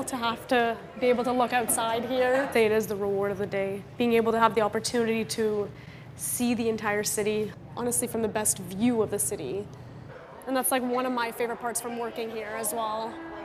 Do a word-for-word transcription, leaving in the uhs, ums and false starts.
to have to be able to look outside here. It is the reward of the day. Being able to have the opportunity to see the entire city, honestly from the best view of the city. And that's like one of my favorite parts from working here as well.